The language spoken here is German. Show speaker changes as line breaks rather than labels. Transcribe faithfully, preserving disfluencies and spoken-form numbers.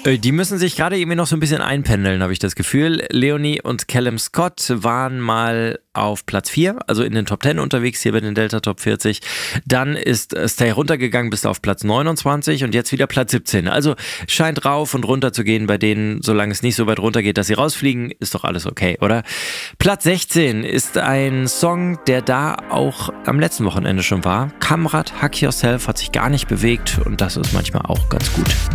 Äh, Die müssen sich gerade irgendwie noch so ein bisschen einpendeln, habe ich das Gefühl. Leonie und Callum Scott waren mal auf Platz vier, also in den Top zehn unterwegs hier bei den Delta Top vierzig. Dann ist äh, Stay runtergegangen bis auf Platz neunundzwanzig und jetzt wieder Platz siebzehn. Also scheint rauf und runter zu gehen bei denen, solange es nicht so weit runter geht, dass sie rausfliegen, ist doch alles okay, oder? Platz sechzehn ist ein Song, der da auch am letzten Wochenende schon war. Kamrat, Hack Yourself, hat sich gar nicht bewegt und das ist manchmal auch ganz gut.